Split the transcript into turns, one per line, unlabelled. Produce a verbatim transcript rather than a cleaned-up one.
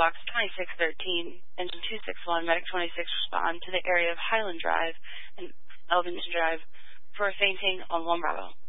Box twenty-six thirteen, Engine two six one, Medic twenty-six respond to the area of Highland Drive and Elvington Drive for a fainting on one Bravo.